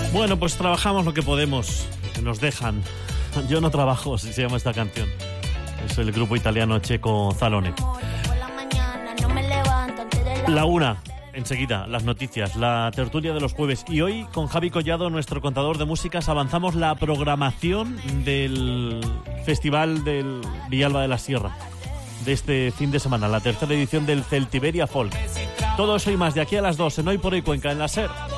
Bueno, pues trabajamos lo que podemos, que nos dejan. Yo no trabajo, así se llama esta canción. Es el grupo italiano Checo Zalone. La una, enseguida, las noticias, la tertulia de los jueves. Y hoy, con Javi Collado, nuestro contador de músicas, avanzamos la programación del Festival del Villalba de la Sierra de este fin de semana, la tercera edición del Celtiberia Folk. Todo eso y más de aquí a las 2 en Hoy por Hoy Cuenca, en la SER.